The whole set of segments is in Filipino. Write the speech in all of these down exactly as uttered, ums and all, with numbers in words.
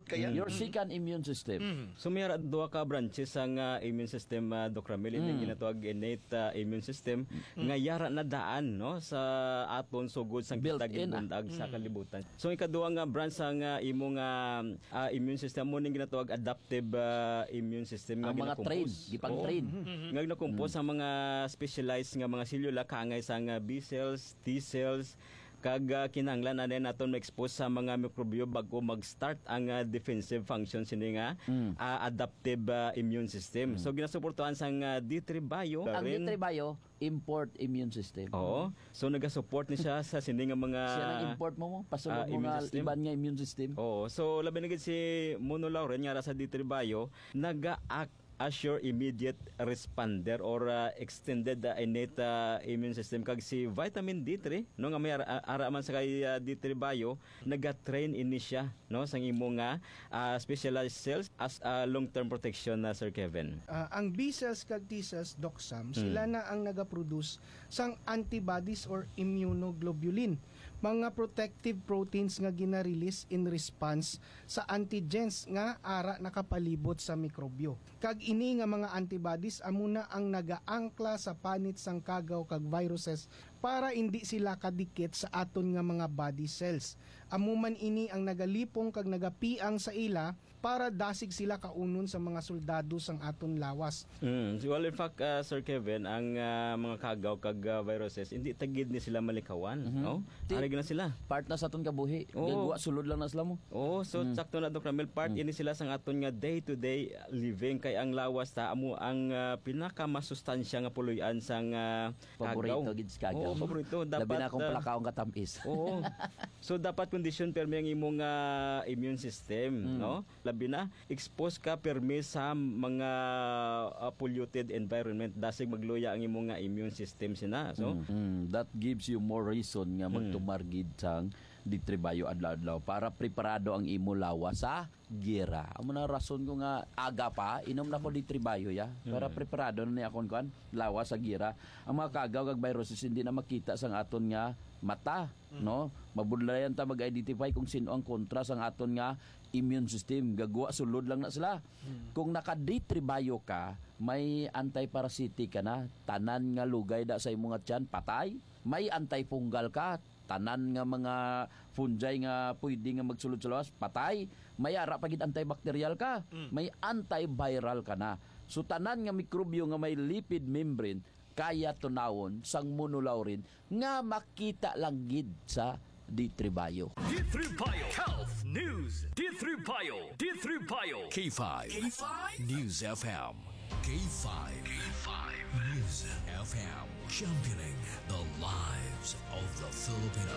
Kaya your second immune system. Mm. So may duha ka branches ang uh, immune system, uh, Doc Ramil, mm. yung ginatawag innate uh, immune system mm. nga yara na daan no sa aton sugod sang kitagin bundag sa kalibutan. So ikaduha nga branch ang uh, imong uh, uh, immune system mo ning ginatawag adaptive uh, immune system nga mga train, gipang-train. Mm-hmm. Nga ginakompose mm. ang mga specialized nga mga selula kaangay sa uh, B cells, T cells, kag uh, kinahanglan na din naton ma-expose sa mga mikrobyo bago mag-start ang uh, defensive function sini nga mm. uh, adaptive uh, immune system. Mm. So ginasuportuhan sang uh, D three Bio. Ang D three Bio import immune system. Oo. So naga-support ni siya sa sini nga mga siya nang import mo mo pasulod uh, mo nga iban nga immune system. Oo. So labi na gid si monolaurin nga sa D three Bio naga-act assure immediate responder or uh, extended uh, innate uh, immune system kag si vitamin D three no nga may ara, ara man sa kay uh, D three Bio naga-train ini siya no sang imo nga uh, specialized cells as uh, long-term protection na uh, Sir Kevin. Uh, ang B cells kag T cells Doc Sam hmm. sila na ang naga-produce sang antibodies or immunoglobulin, mga protective proteins nga gina-release in response sa antigens nga ara nakapalibot sa mikrobyo. Kag ini nga mga antibodies amuna ang nagaangkla sa panit sang kagaw kag viruses para hindi sila kadikit sa aton nga mga body cells. Amuman ini ang nagalipong kag nagapiang sa ila para dasig sila kaunon sa mga soldado sang aton lawas. Mm. Well, in fact, uh, Sir Kevin, ang uh, mga kagaw kag uh, viruses hindi tagid ni sila malikawan, mm-hmm. no? Arig na sila. Part na sa aton kabuhi. Oh. Gagwa sulod lang na sila mo. Oh, so mm. sakto na Doc Ramil, part mm. ini sila sang aton nga day-to-day living kay ang lawas ta amo ang uh, pinakamasustansya nga puloy-an sang uh, kagaw. Paborito gid sa kagaw. Oh, paborito. Dapat labi na akong uh, palakaong katamis. Oo. So dapat condition permi ang imong uh, immune system, mm. no? Labi na expose ka permi sa mga uh, polluted environment dasig magluya ang imong nga immune system sina. So mm. Mm. that gives you more reason nga magtumargid sang D three Bio adlaw-adlaw para preparado ang imo lawas sa gira. Amo na rason ko nga aga pa inom na ko D three Bio ya para mm. preparado na ni akon kan lawas sa gira. Ang mga kagaw kag viruses hindi na makita sang aton nga mata, mm. no? Mabudlayan ta mag-identify kung sino ang kontra sang aton nga immune system. Gagwa sulod lang na sila. Mm. Kung naka D three Bio ka, may anti-parasitic ka na, tanan nga lugay da sa imong tiyan patay. May antifungal ka, tanan nga mga fungi nga pwede nga magsulod sa lawas, patay. May ara pagid antibacterial ka, mm. may antiviral ka na. So tanan nga mikrobyo nga may lipid membrane kaya tunawon sang monolaurin nga makita lang gid sa D three Bio. D three Bio Health News. D three Bio. D three Bio. K five. K five News F M. K five. K five News F M. Championing the lives of the Filipino.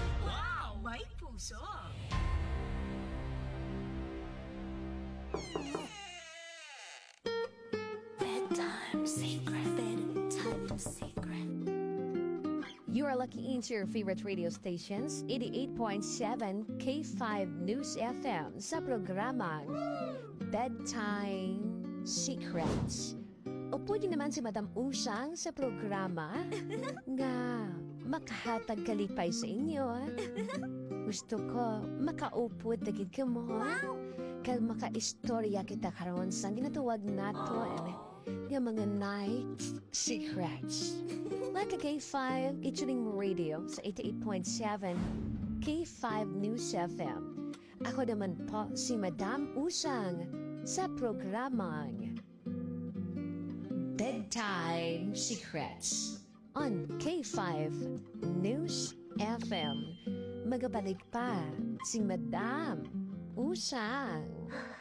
Wow! May puso! Bedtime secret. Bedtime secret. You are lucky into your favorite radio stations, eighty-eight point seven K five News F M sa programang Bedtime Secrets. O pwede naman si Madam Usang sa programa nga makahatag kalipay sa inyo. Gusto ko makaupod dagid ka mo. Kag makaistorya kita karon sa ginatuwag naton nga mga night secrets. Like a K five Ichiling Radio sa eighty-eight point seven K five News F M. Ako naman po si Madam Usang sa programang Bedtime Secrets on K five News F M. Magabalik pa si Madam Usang.